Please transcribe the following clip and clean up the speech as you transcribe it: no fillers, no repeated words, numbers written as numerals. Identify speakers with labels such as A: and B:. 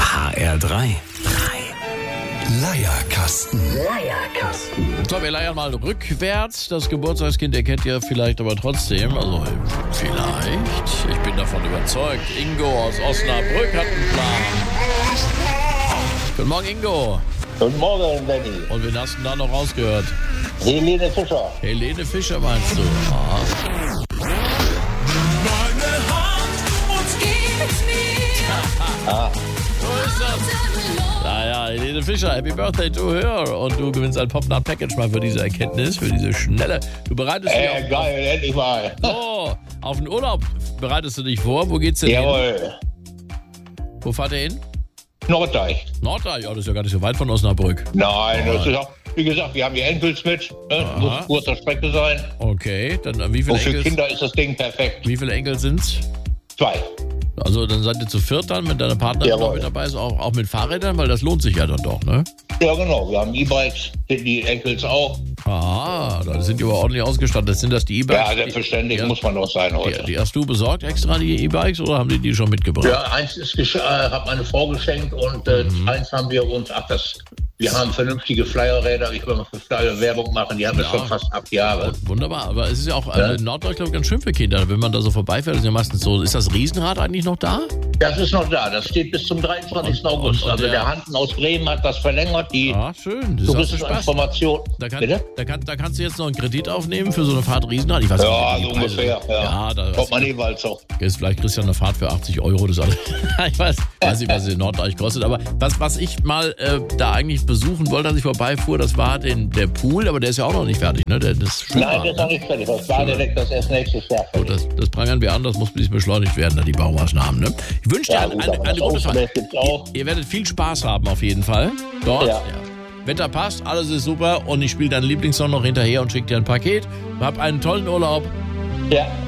A: HR3. Leierkasten.
B: So, wir leiern mal rückwärts. Das Geburtstagskind, ihr kennt ihr vielleicht aber trotzdem. Also, vielleicht. Ich bin davon überzeugt. Ingo aus Osnabrück hat einen Plan. Guten Morgen, Ingo.
C: Guten Morgen, Benny.
B: Und wen hast du da noch rausgehört?
C: Helene Fischer.
B: Helene Fischer meinst du? Ah.
D: Meine Hand und gibt's mir.
B: So ist das. Naja, Helene Fischer, Happy Birthday to her. Und du gewinnst ein Pop-Nut-Package mal für diese Erkenntnis, für diese schnelle. Du bereitest dich auf,
C: Geil, endlich mal.
B: auf den Urlaub bereitest du dich vor. Wo geht's denn hin?
C: Jawohl.
B: Wo fahrt ihr hin?
C: Norddeich.
B: Norddeich, ja, das ist ja gar nicht so weit von Osnabrück.
C: Nein, das ist auch, wie gesagt, wir haben die Enkels mit. Ne? Muss kurzer Strecke sein.
B: Okay, dann wie viele
C: Und für
B: Enkel?
C: Kinder ist das Ding perfekt.
B: Wie viele Enkel sind's?
C: 2.
B: Also dann seid ihr zu viert dann, mit deiner Partnerin
C: Jawohl.
B: noch mit dabei ist, auch mit Fahrrädern, weil das lohnt sich ja dann doch, ne?
C: Ja, genau. Wir haben E-Bikes, die Enkels auch.
B: Ah, da sind die aber ordentlich ausgestattet. Sind das die E-Bikes?
C: Ja, selbstverständlich muss man doch sein heute.
B: Die hast du besorgt extra, die E-Bikes, oder haben die schon mitgebracht?
C: Ja, eins ist hat meine Frau geschenkt und eins haben wir uns, wir haben vernünftige Flyerräder, ich will mal für Flyer Werbung machen, die haben wir schon fast 8 Jahre.
B: Wunderbar, aber es ist ja auch in Norddeutschland, glaube ich, ganz schön für Kinder, wenn man da so vorbeifährt, ist ja meistens so. Ist das Riesenrad eigentlich noch da?
C: Das ist noch da, das steht bis zum 23. August.
B: und
C: Also der Hansen aus Bremen hat das verlängert, die
B: Ah, schön. Das ist auch so Spaß.
C: Touristinformation.
B: Da kannst du jetzt noch einen Kredit aufnehmen für so eine Fahrt Riesenrad. Ich weiß
C: Ja,
B: nicht,
C: so
B: wie die Preise
C: ungefähr.
B: sind. Ja, da
C: kommt man jeweils auch.
B: Vielleicht kriegst du ja eine Fahrt für 80 €. Das alles. Ich weiß nicht, was es in Norddeich kostet. Aber was ich mal da eigentlich besuchen wollte, als ich vorbeifuhr, das war der Pool, aber der ist ja auch noch nicht fertig, ne?
C: Nein, der ist noch nicht fertig. Das Badedeck, das erst nächstes Jahr fertig.
B: Das prangern wir an, das muss beschleunigt werden, die Baumaßnahmen. Ne? Ich wünsche dir eine gute Fahrt. Ihr werdet viel Spaß haben auf jeden Fall. Dort.
C: Ja.
B: Wetter passt, alles ist super und ich spiele deinen Lieblingssong noch hinterher und schicke dir ein Paket. Hab einen tollen Urlaub.
C: Ja,